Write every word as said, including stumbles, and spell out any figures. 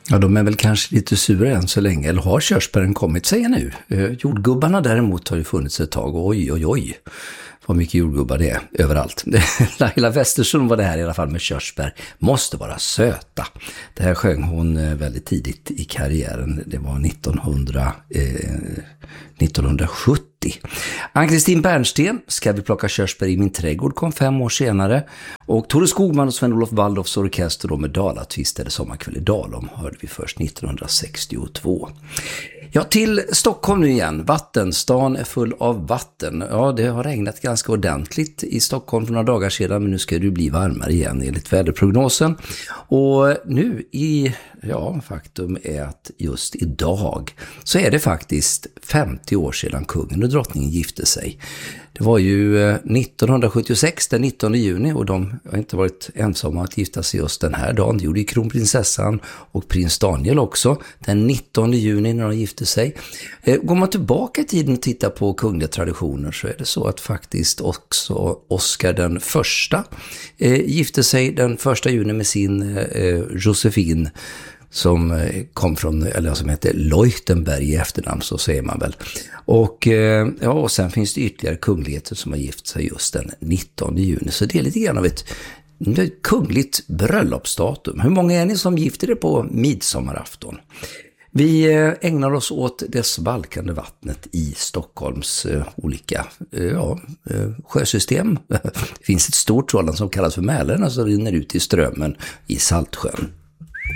Ja, de är väl kanske lite sura än så länge, eller har körsbären kommit sig nu? Eh, jordgubbarna däremot har ju funnits ett tag, oj oj oj. Vad mycket jordgubbar det är överallt. Laila Westersson var det här i alla fall med körsbär. Måste vara söta. Det här sjöng hon väldigt tidigt i karriären. Det var nittonhundra, eh, nittonhundrasjuttio. Ann-Kristin Bernsten, Ska vi plocka körsbär i min trädgård, kom fem år senare. Och Tore Skogman och Sven-Olof Waldorfs orkester då med Dalatvist eller Sommarkväll i Dalom hörde vi först nittonhundrasextiotvå. Ja, till Stockholm nu igen. Vattenstan är full av vatten. Ja, det har regnat ganska ordentligt i Stockholm för några dagar sedan, men nu ska det bli varmare igen enligt väderprognosen. Och nu i, ja, faktum är att just idag så är det faktiskt femtio år sedan kungen och drottningen gifte sig. Det var ju nittonhundrasjuttiosex, den nittonde juni, och de har inte varit ensamma att gifta sig just den här dagen. Det gjorde ju kronprinsessan och prins Daniel också den nittonde juni när de gifte sig. Går man tillbaka i tiden och tittar på kungliga traditioner så är det så att faktiskt också Oscar den första gifte sig den första juni med sin Josefin, som kom från, eller som heter Leuchtenberg i efternamn, så säger man väl. Och, ja, och sen finns det ytterligare kungligheter som har gift sig just den nittonde juni. Så det är lite grann av ett, ett kungligt bröllopsdatum. Hur många är ni som gifter er på midsommarafton? Vi ägnar oss åt det svalkande vattnet i Stockholms eh, olika eh, ja, eh, sjösystem. Det finns ett stort sådant som kallas för Mälaren, som rinner ut i Strömmen i Saltsjön.